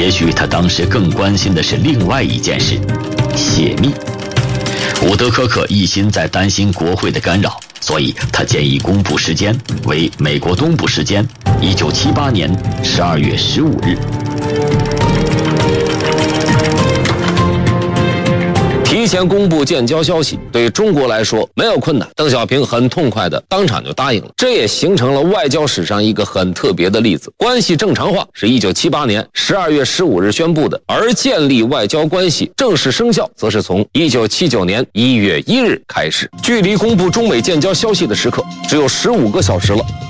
也许他当时更关心的是另外一件事——泄密。伍德科克一心在担心国会的干扰，所以他建议公布时间为美国东部时间1978年12月15日。 提前公布建交消息对中国来说没有困难，邓小平很痛快的当场就答应了，这也形成了外交史上一个很特别的例子。关系正常化是1978年12月15日宣布的，而建立外交关系正式生效则是从1979年1月1日开始。距离公布中美建交消息的时刻只有15个小时了。